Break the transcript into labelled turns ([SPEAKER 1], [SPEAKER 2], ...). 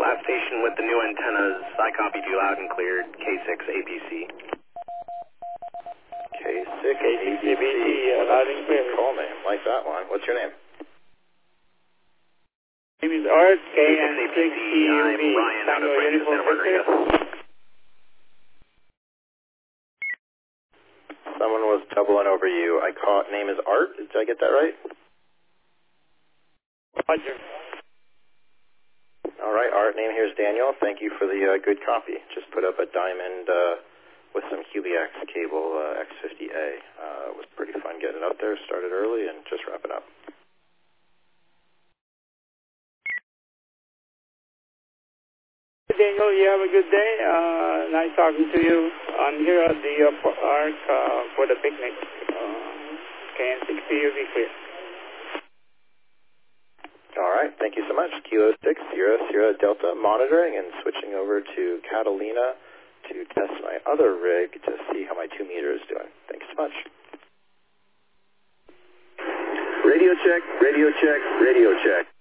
[SPEAKER 1] last station with the new antennas. I copied you loud and cleared. K6 APC.
[SPEAKER 2] K6
[SPEAKER 3] APC, loud and clear.
[SPEAKER 2] Call name, like that one. What's your name?
[SPEAKER 3] My name is Art,
[SPEAKER 1] KN6 I'm Ryan out of Francis Santa Margarita.
[SPEAKER 2] Someone was doubling over you. I caught, name is Art. Did I get that right?
[SPEAKER 3] Roger.
[SPEAKER 2] All right, Art, name here is Daniel. Thank you for the good copy. Just put up a diamond with some QBX cable X50A. It was pretty fun getting it up there. Started early and just wrapping up.
[SPEAKER 3] Daniel, you have a good day. Nice talking to you. I'm here at the park for the picnic. KN60, you'll be clear.
[SPEAKER 2] All right, thank you so much. Kilo 6 Sierra Delta monitoring and switching over to Catalina to test my other rig to see how my 2 meter is doing. Thanks so much.
[SPEAKER 4] Radio check, radio check, radio check.